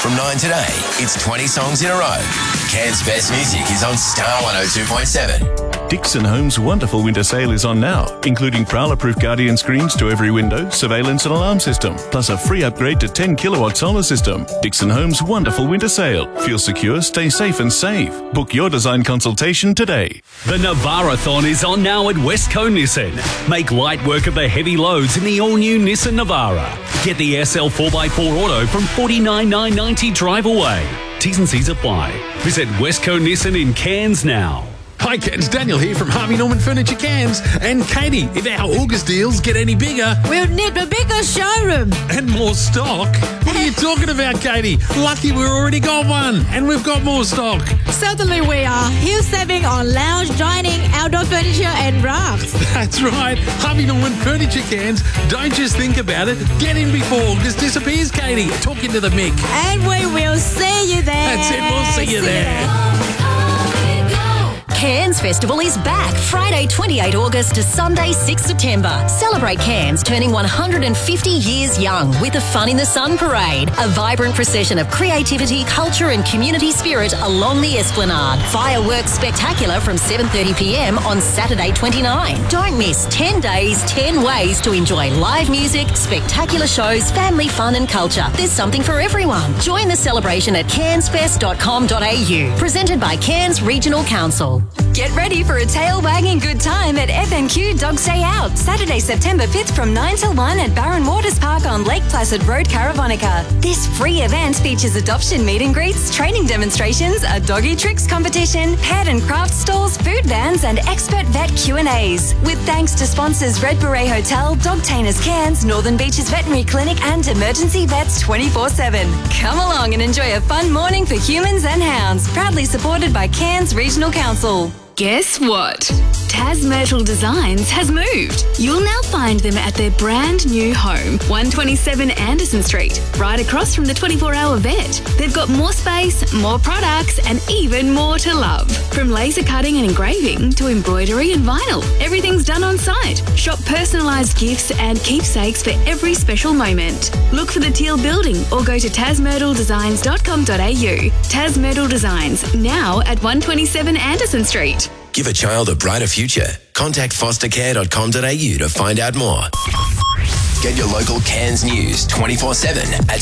From 9 today, it's 20 songs in a row. Cairns' best music is on Star 102.7. Dixon Homes' wonderful winter sale is on now, including Prowler-proof Guardian screens to every window, surveillance and alarm system, plus a free upgrade to 10 kilowatt solar system. Dixon Homes' wonderful winter sale. Feel secure, stay safe and save. Book your design consultation today. The Navara-thon is on now at Westco Nissan. Make light work of the heavy loads in the all-new Nissan Navara. Get the SL 4x4 Auto from $49,990 drive away. T's and C's apply. Visit Westco Nissan in Cairns now. Hi, Cairns. Daniel here from Harvey Norman Furniture Cairns. And Katie, if our August deals get any bigger... we'll need a bigger showroom. And more stock? What are you talking about, Katie? Lucky we've already got one. And we've got more stock. Certainly we are. Huge saving on lounge, dining, outdoor furniture and rugs. That's right. Harvey Norman Furniture Cairns. Don't just think about it. Get in before August disappears, Katie. Talking to the mic. And we will see you there. That's it. We'll see you there. Cairns Festival is back Friday 28 August to Sunday 6 September. Celebrate Cairns turning 150 years young with the Fun in the Sun Parade, a vibrant procession of creativity, culture and community spirit along the Esplanade. Fireworks spectacular from 7:30pm on Saturday 29. Don't miss 10 days, 10 ways to enjoy live music, spectacular shows, family fun and culture. There's something for everyone. Join the celebration at cairnsfest.com.au. Presented by Cairns Regional Council. Get ready for a tail-wagging good time at FNQ Dogs Day Out, Saturday, September 5th from 9 till 1 at Barron Waters Park on Lake Placid Road, Caravonica. This free event features adoption meet and greets, training demonstrations, a doggy tricks competition, pet and craft stalls, food vans and expert vet Q&As. With thanks to sponsors Red Beret Hotel, Dogtainers Cairns, Northern Beaches Veterinary Clinic and Emergency Vets 24/7. Come along and enjoy a fun morning for humans and hounds, proudly supported by Cairns Regional Council. Guess what? Tas Myrtle Designs has moved. You'll now find them at their brand new home, 127 Anderson Street, right across from the 24-hour vet. They've got more space, more products, and even more to love. From laser cutting and engraving to embroidery and vinyl, everything's done on site. Shop personalised gifts and keepsakes for every special moment. Look for the Teal Building or go to tasmyrtledesigns.com.au. Tas Myrtle Designs, now at 127 Anderson Street. Give a child a brighter future. Contact fostercare.com.au to find out more. Get your local Cairns news 24/7 at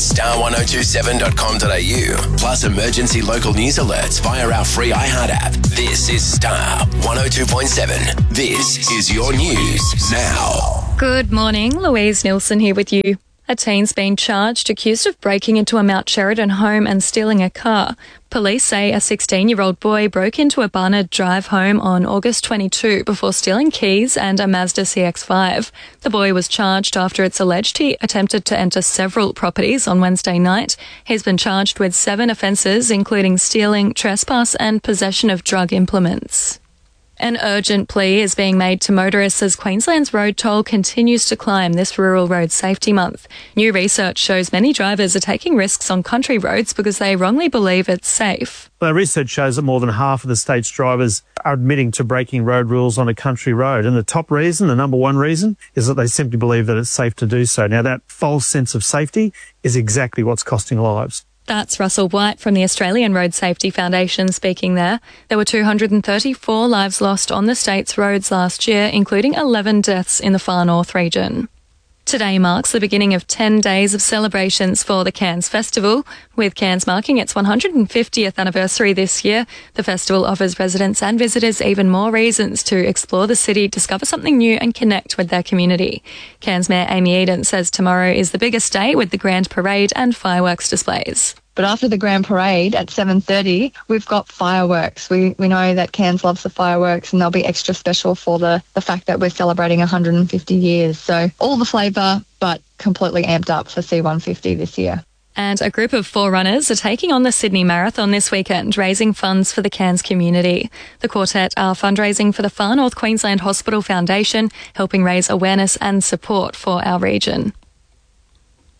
star1027.com.au. Plus emergency local news alerts via our free iHeart app. This is Star 102.7. This is your news now. Good morning, Louise Nilsson here with you. A teen's been charged accused of breaking into a Mount Sheridan home and stealing a car. Police say a 16-year-old boy broke into a Barnard Drive home on August 22 before stealing keys and a Mazda CX-5. The boy was charged after it's alleged he attempted to enter several properties on Wednesday night. He's been charged with 7 offences, including stealing, trespass and possession of drug implements. An urgent plea is being made to motorists as Queensland's road toll continues to climb this Rural Road Safety Month. New research shows many drivers are taking risks on country roads because they wrongly believe it's safe. Well, research shows that more than half of the state's drivers are admitting to breaking road rules on a country road. And the top reason, the number one reason, is that they simply believe that it's safe to do so. Now, that false sense of safety is exactly what's costing lives. That's Russell White from the Australian Road Safety Foundation speaking there. There were 234 lives lost on the state's roads last year, including 11 deaths in the far north region. Today marks the beginning of 10 days of celebrations for the Cairns Festival. With Cairns marking its 150th anniversary this year, the festival offers residents and visitors even more reasons to explore the city, discover something new and connect with their community. Cairns Mayor Amy Eden says tomorrow is the biggest day with the grand parade and fireworks displays. But after the grand parade at 7:30, we've got fireworks. We know that Cairns loves the fireworks and they'll be extra special for the fact that we're celebrating 150 years. So all the flavour, but completely amped up for C150 this year. And a group of 4 runners are taking on the Sydney Marathon this weekend, raising funds for the Cairns community. The quartet are fundraising for the Far North Queensland Hospital Foundation, helping raise awareness and support for our region.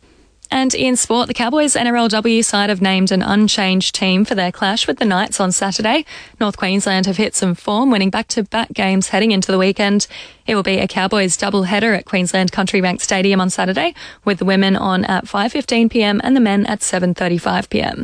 And in sport, the Cowboys NRLW side have named an unchanged team for their clash with the Knights on Saturday. North Queensland have hit some form, winning back-to-back games heading into the weekend. It will be a Cowboys doubleheader at Queensland Country Bank Stadium on Saturday, with the women on at 5:15pm and the men at 7:35pm.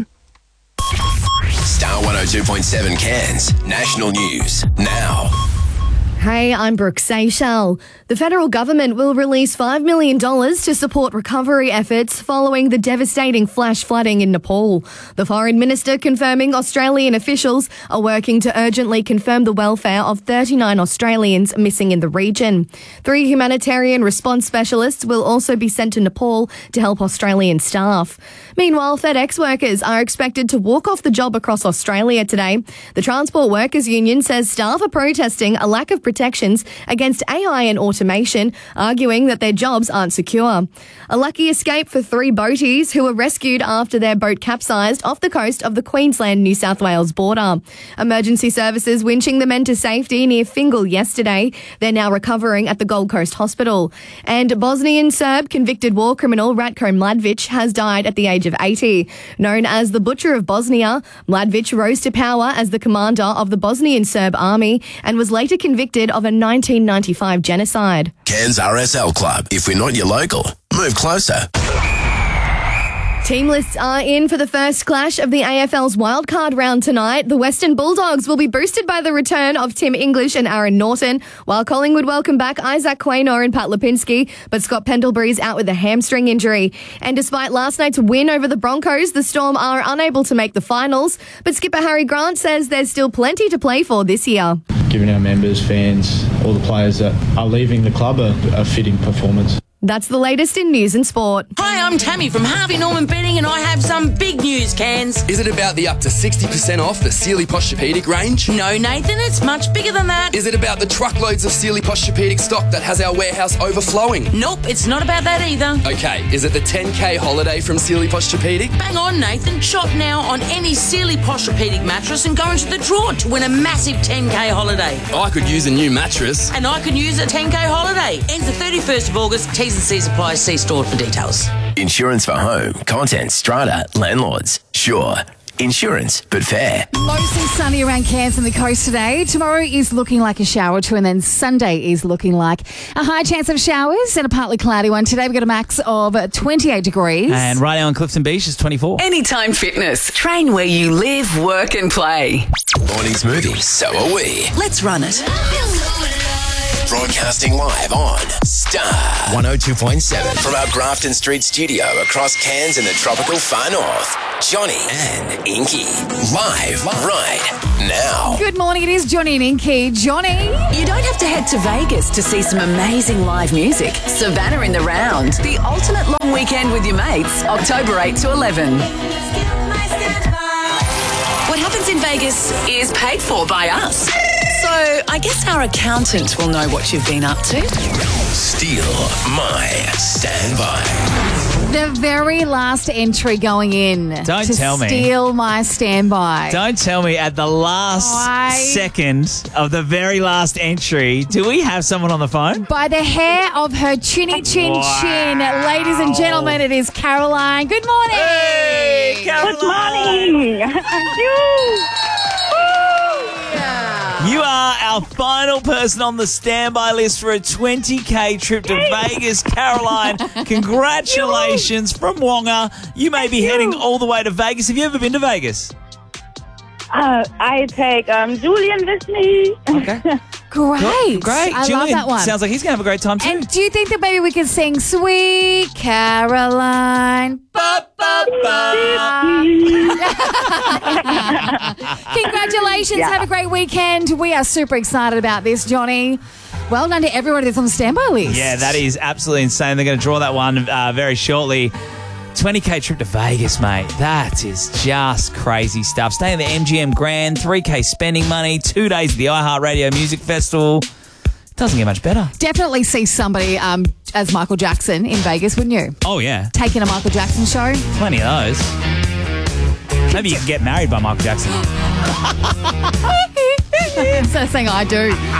Star 102.7 Cairns. National News now. Hey, I'm Brooke Seychelles. The federal government will release $5 million to support recovery efforts following the devastating flash flooding in Nepal. The foreign minister confirming Australian officials are working to urgently confirm the welfare of 39 Australians missing in the region. 3 humanitarian response specialists will also be sent to Nepal to help Australian staff. Meanwhile, FedEx workers are expected to walk off the job across Australia today. The Transport Workers Union says staff are protesting a lack of protections against AI and automation, arguing that their jobs aren't secure. A lucky escape for 3 boaties who were rescued after their boat capsized off the coast of the Queensland-New South Wales border. Emergency services winching the men to safety near Fingal yesterday. They're now recovering at the Gold Coast Hospital. And Bosnian Serb convicted war criminal Ratko Mladic has died at the age of 80. Known as the Butcher of Bosnia, Mladic rose to power as the commander of the Bosnian Serb army and was later convicted of a 1995 genocide. Cairns RSL Club. If we're not your local, move closer. Team lists are in for the first clash of the AFL's wildcard round tonight. The Western Bulldogs will be boosted by the return of Tim English and Aaron Norton, while Collingwood welcome back Isaac Quaynor and Pat Lipinski, but Scott Pendlebury's out with a hamstring injury. And despite last night's win over the Broncos, the Storm are unable to make the finals, but skipper Harry Grant says there's still plenty to play for this year. Giving our members, fans, all the players that are leaving the club a fitting performance. That's the latest in news and sport. Hi, I'm Tammy from Harvey Norman Bedding, and I have some big news, Cairns. Is it about the up to 60% off the Sealy Posturepedic range? No, Nathan, it's much bigger than that. Is it about the truckloads of Sealy Posturepedic stock that has our warehouse overflowing? Nope, it's not about that either. Okay, is it the 10K holiday from Sealy Posturepedic? Bang on, Nathan. Shop now on any Sealy Posturepedic mattress and go into the draw to win a massive 10K holiday. I could use a new mattress. And I could use a 10K holiday. Ends the 31st of August. T's and C's apply. See store for details. Insurance for home, contents, strata, landlords. Sure. Insurance, but fair. Mostly sunny around Cairns and the coast today. Tomorrow is looking like a shower too, and then Sunday is looking like a high chance of showers and a partly cloudy one. Today we've got a max of 28 degrees. And right now on Clifton Beach is 24. Anytime Fitness. Train where you live, work and play. Morning smoothies, so are we. Let's run it. Broadcasting live on Star 102.7 from our Grafton Street studio across Cairns in the tropical far north. Johnny and Inky live right now. Good morning, it is Johnny and Inky. Johnny. You don't have to head to Vegas to see some amazing live music. Savannah in the Round. The ultimate long weekend with your mates. October 8 to 11. What happens in Vegas is paid for by us. So I guess our accountant will know what you've been up to. Steal my standby. The very last entry going in. Don't tell me. Steal my standby. Don't tell me at the last second of the very last entry, do we have someone on the phone? By the hair of her chinny chin chin. Ladies and gentlemen, it is Caroline. Good morning. Hey, Caroline. Good morning. You are our final person on the standby list for a 20K trip to Vegas, Caroline. Congratulations from Wonga. You may be heading all the way to Vegas. Have you ever been to Vegas? I take Julian with me. Okay. Great. Great. I Julian love that one. Sounds like he's going to have a great time too. And do you think that maybe we could sing Sweet Caroline? Ba, ba, ba. Congratulations. Have a great weekend. We are super excited about this, Johnny. Well done to everyone that's on the standby list. Yeah, that is absolutely insane. They're going to draw that one very shortly. 20K trip to Vegas, mate. That is just crazy stuff. Stay in the MGM Grand, 3K spending money, 2 days at the iHeartRadio Music Festival. Doesn't get much better. Definitely see somebody as Michael Jackson in Vegas, wouldn't you? Oh, yeah. Taking a Michael Jackson show. Plenty of those. Maybe you can get married by Michael Jackson. Instead of saying I do.